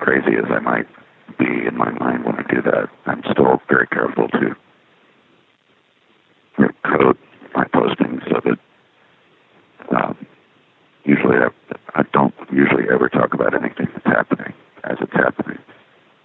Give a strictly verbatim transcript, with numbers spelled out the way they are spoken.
crazy as I might be in my mind when I do that, I'm still very careful to